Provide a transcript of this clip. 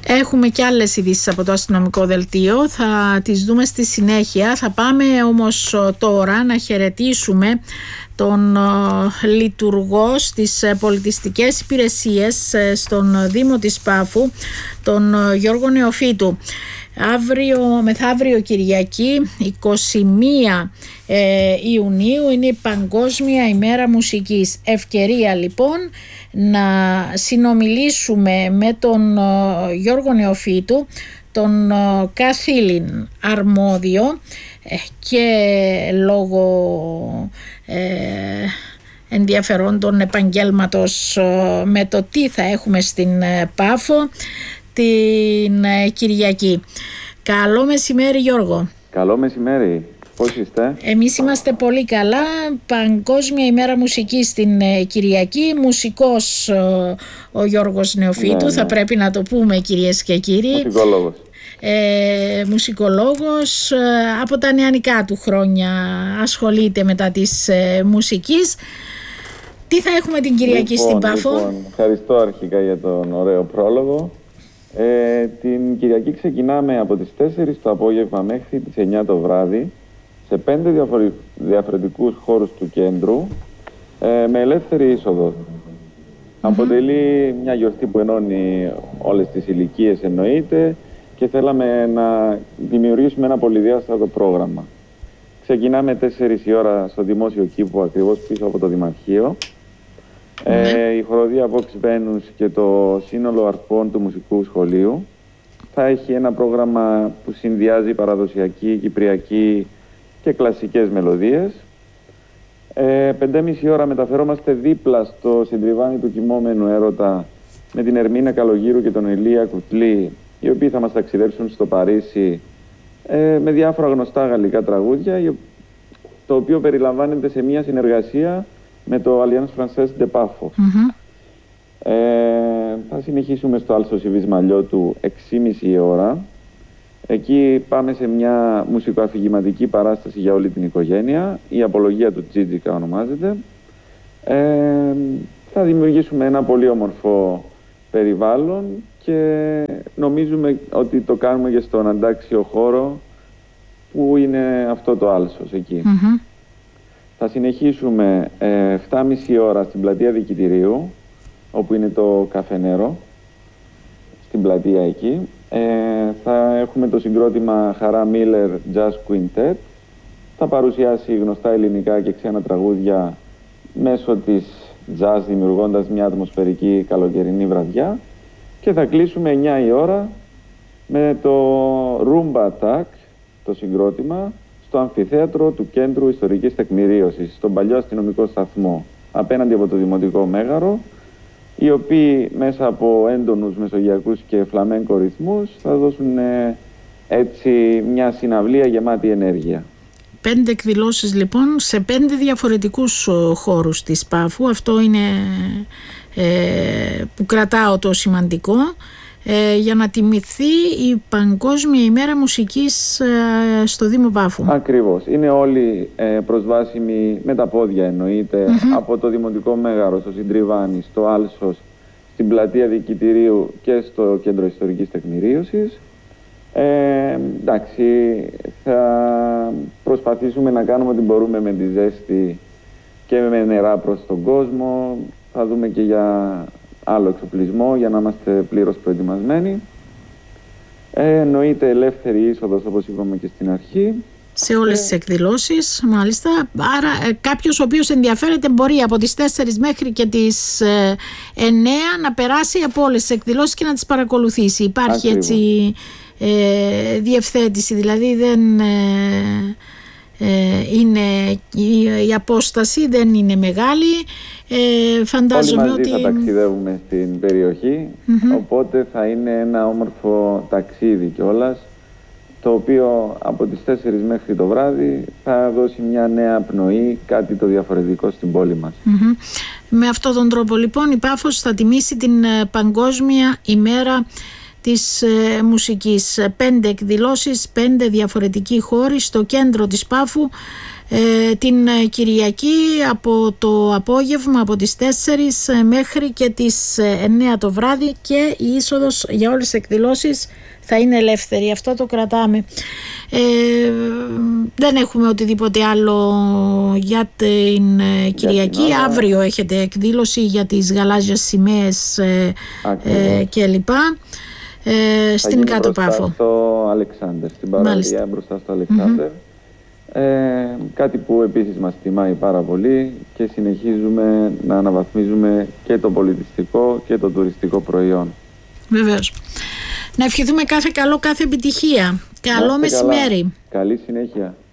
Έχουμε και άλλες ειδήσεις από το αστυνομικό δελτίο, θα τις δούμε στη συνέχεια. Θα πάμε όμως τώρα να χαιρετήσουμε τον λειτουργό στις πολιτιστικές υπηρεσίες στον Δήμο της Πάφου, τον Γιώργο Νεοφύτου. Μεθαύριο Κυριακή 21 Ιουνίου είναι η Παγκόσμια ημέρα μουσικής. Ευκαιρία λοιπόν να συνομιλήσουμε με τον Γιώργο Νεοφύτου, τον καθήλυν αρμόδιο και λόγω ενδιαφερόντων επαγγέλματος με το τι θα έχουμε στην Πάφο την Κυριακή. Καλό μεσημέρι, Γιώργο. Καλό μεσημέρι. Πώς είστε? Εμείς είμαστε πολύ καλά. Παγκόσμια ημέρα μουσικής στην Κυριακή. Μουσικός ο Γιώργος Νεοφύτου, ναι. Θα πρέπει να το πούμε, κυρίες και κύριοι. Μουσικολόγος. Μουσικολόγος. Από τα νεανικά του χρόνια ασχολείται μετά της μουσικής. Τι θα έχουμε την Κυριακή στην Πάφο? Ευχαριστώ αρχικά για τον ωραίο πρόλογο. Την Κυριακή ξεκινάμε από τις 4 το απόγευμα μέχρι τις 9 το βράδυ σε 5 διαφορετικούς χώρους του κέντρου με ελεύθερη είσοδο. Αποτελεί μια γιορτή που ενώνει όλες τις ηλικίες, εννοείται, και θέλαμε να δημιουργήσουμε ένα πολυδιάστατο πρόγραμμα. Ξεκινάμε 4 η ώρα στο Δημόσιο Κήπο, ακριβώς πίσω από το Δημαρχείο. Η χοροδία Vox Venus και το σύνολο αρπών του Μουσικού Σχολείου θα έχει ένα πρόγραμμα που συνδυάζει παραδοσιακή, κυπριακή και κλασικές μελωδίες. 5.30 ώρα μεταφερόμαστε δίπλα στο συντριβάνι του κοιμόμενου έρωτα με την Ερμίνα Καλογύρου και τον Ηλία Κουτλή, οι οποίοι θα μας ταξιδέψουν στο Παρίσι με διάφορα γνωστά γαλλικά τραγούδια, το οποίο περιλαμβάνεται σε μια συνεργασία με το Alliance Française de Pafo. Θα συνεχίσουμε στο Άλσο Σιβής Μαλλιώτου 6.30 ώρα. Εκεί πάμε σε μια μουσικοαφηγηματική παράσταση για όλη την οικογένεια. Η Απολογία του Τζίτζικα ονομάζεται. Θα δημιουργήσουμε ένα πολύ όμορφο περιβάλλον και νομίζουμε ότι το κάνουμε και στον αντάξιο χώρο που είναι αυτό το Άλσος εκεί. Θα συνεχίσουμε 7.30 ώρα στην πλατεία Δικητηρίου, όπου είναι το καφενέρο, στην πλατεία εκεί. Θα έχουμε το συγκρότημα Χαρά Μίλλερ Jazz Quintet. Θα παρουσιάσει γνωστά ελληνικά και ξένα τραγούδια μέσω της jazz, δημιουργώντας μια ατμοσφαιρική καλοκαιρινή βραδιά. Και θα κλείσουμε 9 η ώρα με το Roomba Attack, το συγκρότημα, στο αμφιθέατρο του Κέντρου Ιστορικής Τεκμηρίωσης, στον παλιό αστυνομικό σταθμό, απέναντι από το Δημοτικό Μέγαρο, οι οποίοι μέσα από έντονους μεσογειακούς και φλαμέγκο ρυθμούς θα δώσουν έτσι μια συναυλία γεμάτη ενέργεια. 5 εκδηλώσεις λοιπόν σε 5 διαφορετικούς χώρους της Πάφου. Αυτό είναι που κρατάω το σημαντικό, για να τιμηθεί η Παγκόσμια ημέρα μουσικής στο Δήμο Πάφου. Ακριβώς. Είναι όλοι προσβάσιμοι με τα πόδια, εννοείται, από το Δημοτικό Μέγαρο, στο Συντριβάνι, στο Άλσος, στην πλατεία Δικητηρίου και στο Κέντρο Ιστορικής Τεκμηρίωσης. Εντάξει, θα προσπαθήσουμε να κάνουμε ό,τι μπορούμε με τη ζέστη και με νερά προς τον κόσμο. Θα δούμε και για άλλο εξοπλισμό για να είμαστε πλήρως προετοιμασμένοι. Εννοείται ελεύθερη είσοδος, όπως είπαμε και στην αρχή. Σε όλες τις εκδηλώσεις, μάλιστα. Άρα κάποιος ο οποίος ενδιαφέρεται μπορεί από τις 4 μέχρι και τις 9 να περάσει από όλες τις εκδηλώσεις και να τις παρακολουθήσει. Υπάρχει έτσι διευθέτηση, δηλαδή δεν είναι, η απόσταση δεν είναι μεγάλη. Φαντάζομαι όλοι μαζί ότι θα ταξιδεύουμε στην περιοχή, οπότε θα είναι ένα όμορφο ταξίδι κιόλας, το οποίο από τις 4 μέχρι το βράδυ θα δώσει μια νέα πνοή, κάτι το διαφορετικό στην πόλη μας. Με αυτόν τον τρόπο λοιπόν η Πάφος θα τιμήσει την Παγκόσμια ημέρα της μουσικής. 5 εκδηλώσεις, 5 διαφορετικοί χώροι στο κέντρο της Πάφου, την Κυριακή από το απόγευμα, από τις 4 μέχρι και τις 9 το βράδυ, και η είσοδος για όλες τις εκδηλώσεις θα είναι ελεύθερη. Αυτό το κρατάμε. Δεν έχουμε οτιδήποτε άλλο για την Κυριακή. Αύριο έχετε εκδήλωση για τις γαλάζιες σημαίες κλπ. Στην Κάτω Πάφο. Στο Αλεξάνδερ, στην παραλία μπροστά στο Αλεξάνδερ. Κάτι που επίσης μας τιμάει πάρα πολύ, και συνεχίζουμε να αναβαθμίζουμε και το πολιτιστικό και το τουριστικό προϊόν. Βεβαίως. Να ευχηθούμε κάθε καλό, κάθε επιτυχία. Καλό μεσημέρι. Καλή συνέχεια.